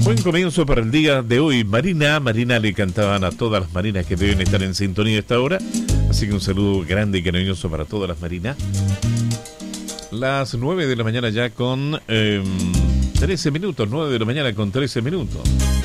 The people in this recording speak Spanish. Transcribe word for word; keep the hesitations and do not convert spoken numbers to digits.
Buen comienzo para el día de hoy. Marina, Marina le cantaban a todas las marinas que deben estar en sintonía a esta hora. Así que un saludo grande y cariñoso para todas las marinas. Las nueve de la mañana ya con eh, trece minutos. nueve de la mañana con trece minutos.